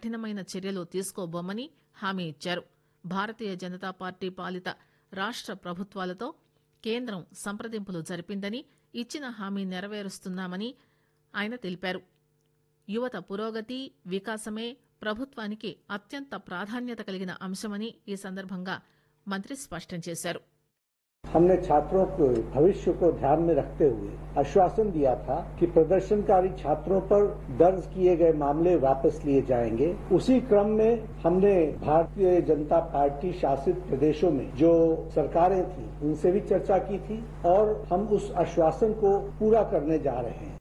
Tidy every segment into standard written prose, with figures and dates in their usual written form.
కఠినమైన చర్యలు తీసుకోబోమని హామీ ఇచ్చారు. భారతీయ జనతా పార్టీ పాలిత రాష్ట ప్రభుత్వాలతో కేంద్రం సంప్రదింపులు జరిపిందని, ఇచ్చిన హామీ నెరవేరుస్తున్నామని ఆయన తెలిపారు. యువత పురోగతి, వికాసమే ప్రభుత్వానికి అత్యంత ప్రాధాన్యత కలిగిన అంశమని ఈ సందర్భంగా మంత్రి స్పష్టం చేశారు. हमने छात्रों के भविष्य को ध्यान में रखते हुए आश्वासन दिया था कि प्रदर्शनकारी छात्रों पर दर्ज किए गए मामले वापस लिए जाएंगे। उसी क्रम में हमने भारतीय जनता पार्टी शासित प्रदेशों में जो सरकारें थी उनसे भी चर्चा की थी और हम उस आश्वासन को पूरा करने जा रहे हैं।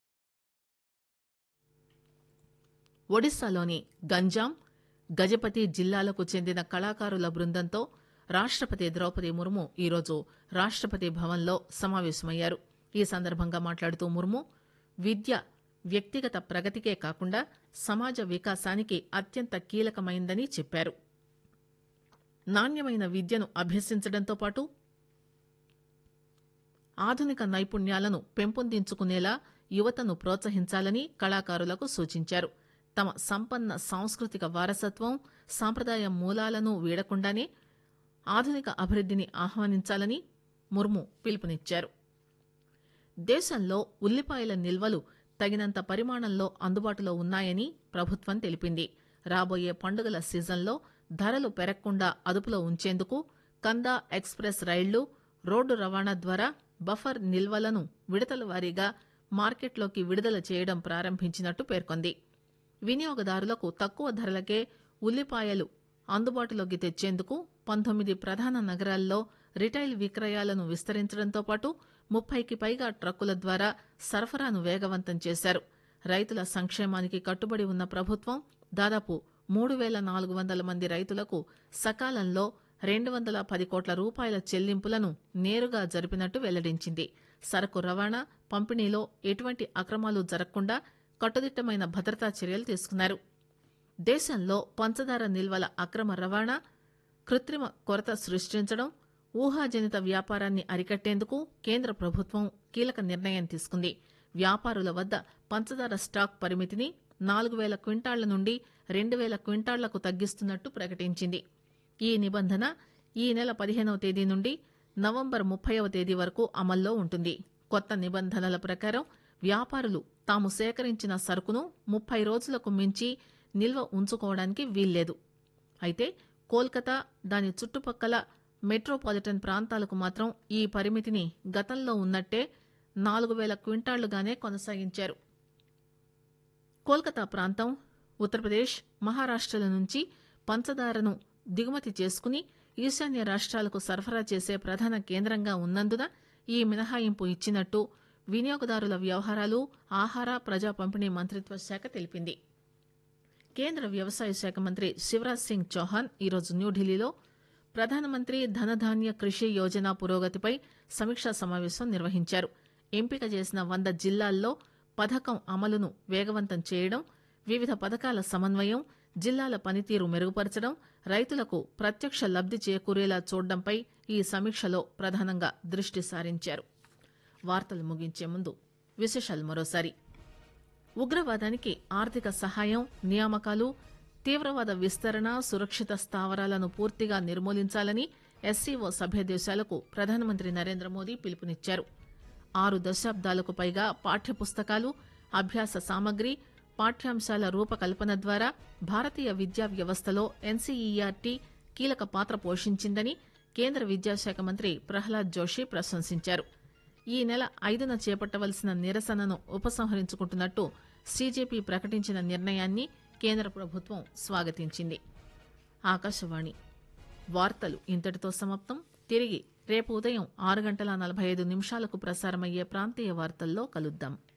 ఒడిశాలోని గంజాం, గజపతి జిల్లాలకు చెందిన కళాకారుల బృందంతో రాష్టపతి ద్రౌపది ముర్ము ఈరోజు రాష్టపతి భవన్లో సమావేశమయ్యారు. ఈ సందర్భంగా మాట్లాడుతూ ముర్ము విద్య వ్యక్తిగత ప్రగతికే కాకుండా సమాజ వికాసానికి అత్యంత కీలకమైందని చెప్పారు. నాణ్యమైన విద్యను అభ్యసించడంతో పాటు ఆధునిక నైపుణ్యాలను పెంపొందించుకునేలా యువతను ప్రోత్సహించాలని కళాకారులకు సూచించారు. తమ సంపన్న సాంస్కృతిక వారసత్వం, సాంప్రదాయ మూలాలను వీడకుండానే ఆధునిక అభివృద్దిని ఆహ్వానించాలని ముర్ము పిలుపునిచ్చారు. దేశంలో ఉల్లిపాయల నిల్వలు తగినంత పరిమాణంలో అందుబాటులో ఉన్నాయని ప్రభుత్వం తెలిపింది. రాబోయే పండుగల సీజన్లో ధరలు పెరగకుండా అదుపులో ఉంచేందుకు కందా ఎక్స్ప్రెస్ రైళ్లు, రోడ్డు రవాణా ద్వారా బఫర్ నిల్వలను విడతల వారీగా మార్కెట్లోకి విడుదల చేయడం ప్రారంభించినట్టు పేర్కొంది. వినియోగదారులకు తక్కువ ధరలకే ఉల్లిపాయలు అందుబాటులోకి తెచ్చేందుకు 19 ప్రధాన నగరాల్లో రిటైల్ విక్రయాలను విస్తరించడంతో పాటు 30కి పైగా ట్రక్కుల ద్వారా సరఫరాను వేగవంతం చేశారు. రైతుల సంక్షేమానికి కట్టుబడి ఉన్న ప్రభుత్వం దాదాపు 3,400 మంది రైతులకు సకాలంలో 210 కోట్ల రూపాయల చెల్లింపులను నేరుగా జరిపినట్టు వెల్లడించింది. సరకు రవాణా, పంపిణీలో ఎటువంటి అక్రమాలు జరగకుండా కట్టుదిట్టమైన భద్రతా చర్యలు తీసుకున్నారు. దేశంలో పంచదార నిల్వల అక్రమ రవాణా, కృత్రిమ కొరత సృష్టించడం, ఊహాజనిత వ్యాపారాన్ని అరికట్టేందుకు కేంద్ర ప్రభుత్వం కీలక నిర్ణయం తీసుకుంది. వ్యాపారుల వద్ద పంచదార స్టాక్ పరిమితిని 4,000 క్వింటాళ్ల నుండి 2,000 క్వింటాళ్లకు తగ్గిస్తున్నట్టు ప్రకటించింది. ఈ నిబంధన ఈ నెల 15వ తేదీ నుండి నవంబర్ 30వ తేదీ వరకు అమల్లో ఉంటుంది. కొత్త నిబంధనల ప్రకారం వ్యాపారులు తాము సేకరించిన సరుకును 30 రోజులకు మించి నిల్వ ఉంచుకోవడానికి వీల్లేదు. అయితే కోల్కతా, దాని చుట్టుపక్కల మెట్రోపాలిటన్ ప్రాంతాలకు మాత్రం ఈ పరిమితిని గతంలో ఉన్నట్టే 4,000 క్వింటాళ్లుగానే కొనసాగించారు. కోల్కతా ప్రాంతం ఉత్తరప్రదేశ్, మహారాష్టల నుంచి పంచదారను దిగుమతి చేసుకుని ఈశాన్య రాష్ట్రాలకు సరఫరా చేసే ప్రధాన కేంద్రంగా ఉన్నందున ఈ మినహాయింపు ఇచ్చినట్టు వినియోగదారుల వ్యవహారాలు, ఆహార, ప్రజా పంపిణీ మంత్రిత్వ శాఖ తెలిపింది. కేంద్ర వ్యవసాయ శాఖ మంత్రి శివరాజ్ సింగ్ చౌహాన్ ఈరోజు న్యూఢిల్లీలో ప్రధానమంత్రి ధనధాన్య కృషి యోజన పురోగతిపై సమీక్షా సమావేశం నిర్వహించారు. ఎంపిక చేసిన 100 జిల్లాల్లో పథకం అమలును వేగవంతం చేయడం, వివిధ పథకాల సమన్వయం, జిల్లాల పనితీరు మెరుగుపరచడం, రైతులకు ప్రత్యక్ష లబ్ది చేకూరేలా చూడడంపై ఈ సమీక్షలో ప్రధానంగా దృష్టి సారించారు. వార్తలు ముగించే ముందు విశేషాలు మరోసారి. ఉగ్రవాదానికి ఆర్థిక సహాయం, నియామకాలు, తీవ్రవాద విస్తరణ, సురక్షిత స్థావరాలను పూర్తిగా నిర్మూలించాలని ఎస్సీఓ సభ్య దేశాలకు ప్రధానమంత్రి నరేంద్ర మోదీ పిలుపునిచ్చారు. 6 దశాబ్దాలకు పైగా పాఠ్యపుస్తకాలు, అభ్యాస సామగ్రి, పాఠ్యాంశాల రూపకల్పన ద్వారా భారతీయ విద్యా వ్యవస్థలో ఎన్సీఈఆర్టీ కీలక పాత్ర పోషించిందని కేంద్ర విద్యాశాఖ మంత్రి ప్రహ్లాద్ జోషి ప్రశంసించారు. ఈ నెల 5న చేపట్టవలసిన నిరసనను ఉపసంహరించుకుంటున్నట్టు సీజేపీ ప్రకటించిన నిర్ణయాన్ని కేంద్ర ప్రభుత్వం స్వాగతించింది. ఆకాశవాణి వార్తలు ఇంతటితో సమాప్తం. తిరిగి రేపు ఉదయం 6:45 ప్రసారమయ్యే ప్రాంతీయ వార్తల్లో కలుద్దాం.